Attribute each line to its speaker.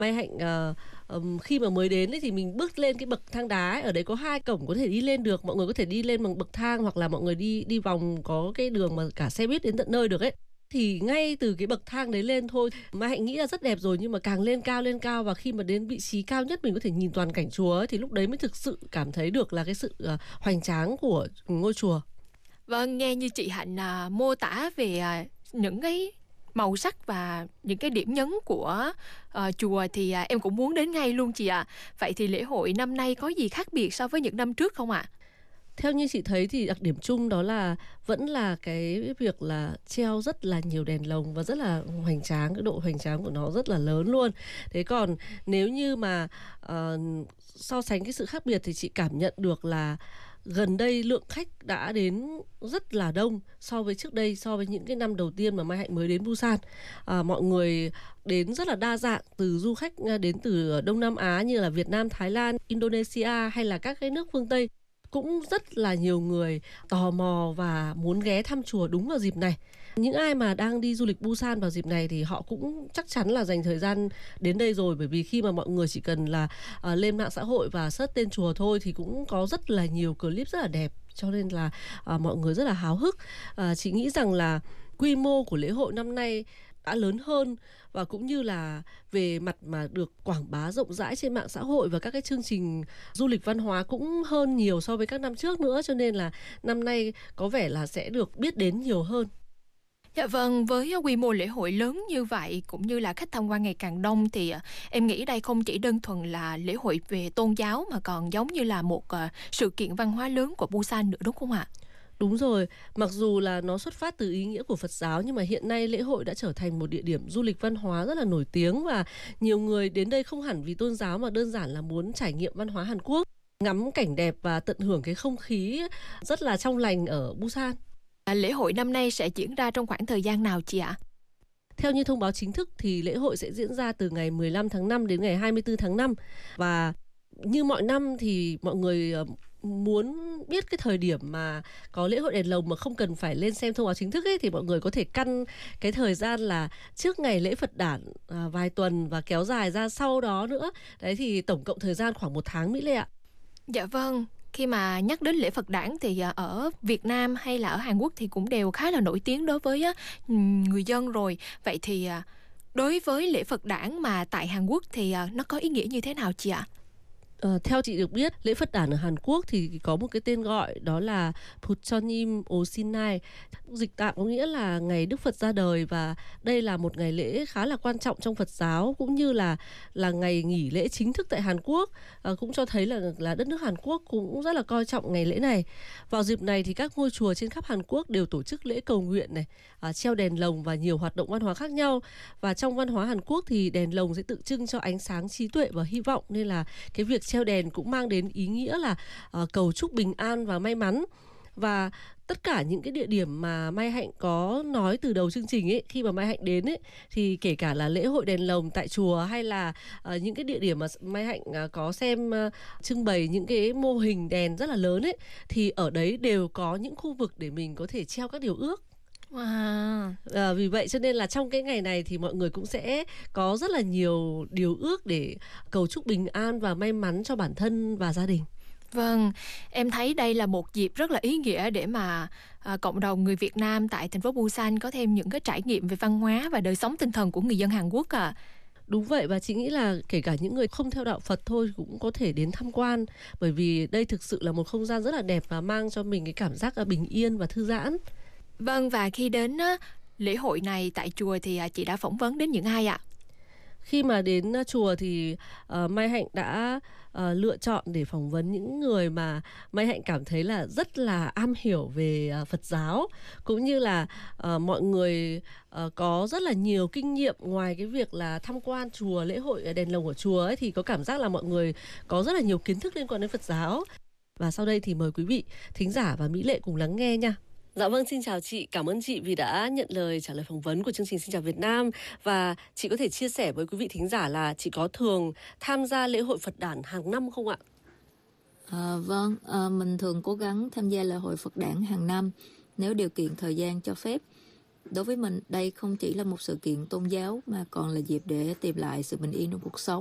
Speaker 1: Mai Hạnh khi mà mới đến ấy, thì mình bước lên cái bậc thang đá ấy, ở đấy có 2 cổng có thể đi lên được, mọi người có thể đi lên bằng bậc thang hoặc là mọi người đi vòng có cái đường mà cả xe buýt đến tận nơi được ấy. Thì ngay từ cái bậc thang đấy lên thôi, Mai Hạnh nghĩ là rất đẹp rồi, nhưng mà càng lên cao và khi mà đến vị trí cao nhất mình có thể nhìn toàn cảnh chùa ấy, thì lúc đấy mới thực sự cảm thấy được là cái sự hoành tráng của ngôi chùa.
Speaker 2: Vâng, nghe như chị Hạnh mô tả về những cái màu sắc và những cái điểm nhấn của chùa thì em cũng muốn đến ngay luôn chị ạ. Vậy thì lễ hội năm nay có gì khác biệt so với những năm trước không ạ?
Speaker 1: Theo như chị thấy thì đặc điểm chung đó là vẫn là cái việc là treo rất là nhiều đèn lồng và rất là hoành tráng, cái độ hoành tráng của nó rất là lớn luôn. Thế còn nếu như mà so sánh cái sự khác biệt thì chị cảm nhận được là gần đây lượng khách đã đến rất là đông so với trước đây, so với những cái năm đầu tiên mà Mai Hạnh mới đến Busan. Mọi người đến rất là đa dạng, từ du khách đến từ Đông Nam Á như là Việt Nam, Thái Lan, Indonesia hay là các cái nước phương Tây. Cũng rất là nhiều người tò mò và muốn ghé thăm chùa đúng vào dịp này. Những ai mà đang đi du lịch Busan vào dịp này thì họ cũng chắc chắn là dành thời gian đến đây rồi, bởi vì khi mà mọi người chỉ cần là lên mạng xã hội và search tên chùa thôi thì cũng có rất là nhiều clip rất là đẹp, cho nên là mọi người rất là háo hức. Chị nghĩ rằng là quy mô của lễ hội năm nay đã lớn hơn, và cũng như là về mặt mà được quảng bá rộng rãi trên mạng xã hội và các cái chương trình du lịch văn hóa cũng hơn nhiều so với các năm trước nữa, cho nên là năm nay có vẻ là sẽ được biết đến nhiều hơn.
Speaker 2: Dạ vâng, với quy mô lễ hội lớn như vậy cũng như là khách tham quan ngày càng đông thì em nghĩ đây không chỉ đơn thuần là lễ hội về tôn giáo mà còn giống như là một sự kiện văn hóa lớn của Busan nữa, đúng không ạ?
Speaker 1: Đúng rồi, mặc dù là nó xuất phát từ ý nghĩa của Phật giáo nhưng mà hiện nay lễ hội đã trở thành một địa điểm du lịch văn hóa rất là nổi tiếng, và nhiều người đến đây không hẳn vì tôn giáo mà đơn giản là muốn trải nghiệm văn hóa Hàn Quốc, ngắm cảnh đẹp và tận hưởng cái không khí rất là trong lành ở Busan.
Speaker 2: Lễ hội năm nay sẽ diễn ra trong khoảng thời gian nào chị ạ?
Speaker 1: Theo như thông báo chính thức thì lễ hội sẽ diễn ra từ ngày 15 tháng 5 đến ngày 24 tháng 5. Và như mọi năm thì mọi người muốn biết cái thời điểm mà có lễ hội đèn lồng mà không cần phải lên xem thông báo chính thức ấy, thì mọi người có thể căn cái thời gian là trước ngày lễ Phật đản vài tuần và kéo dài ra sau đó nữa. Đấy thì tổng cộng thời gian khoảng 1 tháng Mỹ Lệ ạ.
Speaker 2: Dạ vâng, khi mà nhắc đến lễ Phật đản thì ở Việt Nam hay là ở Hàn Quốc thì cũng đều khá là nổi tiếng đối với người dân rồi. Vậy thì đối với lễ Phật đản mà tại Hàn Quốc thì nó có ý nghĩa như thế nào chị ạ?
Speaker 1: Theo chị được biết, lễ Phật đản ở Hàn Quốc thì có một cái tên gọi đó là Buchonim Osinai. Dịch tạm có nghĩa là ngày Đức Phật ra đời, và đây là một ngày lễ khá là quan trọng trong Phật giáo, cũng như là ngày nghỉ lễ chính thức tại Hàn Quốc. Cũng cho thấy là đất nước Hàn Quốc cũng rất là coi trọng ngày lễ này. Vào dịp này thì các ngôi chùa trên khắp Hàn Quốc đều tổ chức lễ cầu nguyện này, treo đèn lồng và nhiều hoạt động văn hóa khác nhau. Và trong văn hóa Hàn Quốc thì đèn lồng sẽ tượng trưng cho ánh sáng, trí tuệ và hy vọng, nên là cái việc treo đèn cũng mang đến ý nghĩa là cầu chúc bình an và may mắn. Và tất cả những cái địa điểm mà Mai Hạnh có nói từ đầu chương trình ấy, khi mà Mai Hạnh đến ấy, thì kể cả là lễ hội đèn lồng tại chùa hay là những cái địa điểm mà Mai Hạnh có xem trưng bày những cái mô hình đèn rất là lớn ấy, thì ở đấy đều có những khu vực để mình có thể treo các điều ước. Vì vậy cho nên là trong cái ngày này thì mọi người cũng sẽ có rất là nhiều điều ước để cầu chúc bình an và may mắn cho bản thân và gia đình.
Speaker 2: Vâng, em thấy đây là một dịp rất là ý nghĩa để mà cộng đồng người Việt Nam tại thành phố Busan có thêm những cái trải nghiệm về văn hóa và đời sống tinh thần của người dân Hàn Quốc ạ.
Speaker 1: Đúng vậy, và chị nghĩ là kể cả những người không theo đạo Phật thôi cũng có thể đến tham quan, bởi vì đây thực sự là một không gian rất là đẹp và mang cho mình cái cảm giác bình yên và thư giãn.
Speaker 2: Vâng, và khi đến lễ hội này tại chùa thì chị đã phỏng vấn đến những ai ạ?
Speaker 1: Khi mà đến chùa thì Mai Hạnh đã lựa chọn để phỏng vấn những người mà Mai Hạnh cảm thấy là rất là am hiểu về Phật giáo, cũng như là mọi người có rất là nhiều kinh nghiệm. Ngoài cái việc là tham quan chùa, lễ hội đèn lồng của chùa ấy, thì có cảm giác là mọi người có rất là nhiều kiến thức liên quan đến Phật giáo. Và sau đây thì mời quý vị thính giả và Mỹ Lệ cùng lắng nghe nha. Dạ vâng, xin chào chị. Cảm ơn chị vì đã nhận lời trả lời phỏng vấn của chương trình Xin chào Việt Nam. Và chị có thể chia sẻ với quý vị thính giả là chị có thường tham gia lễ hội Phật đản hàng năm không ạ?
Speaker 3: Vâng, mình thường cố gắng tham gia lễ hội Phật đản hàng năm nếu điều kiện thời gian cho phép. Đối với mình, đây không chỉ là một sự kiện tôn giáo mà còn là dịp để tìm lại sự bình yên trong cuộc sống.